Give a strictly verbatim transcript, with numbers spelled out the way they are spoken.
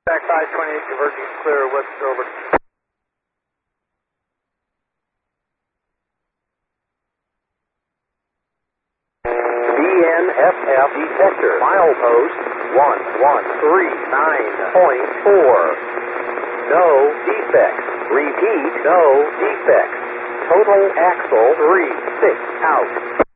Back five twenty-eight, converging clear, what's over? D N F F detector, milepost one one three nine point four. No defects. Repeat, no defects. Total axle three six out.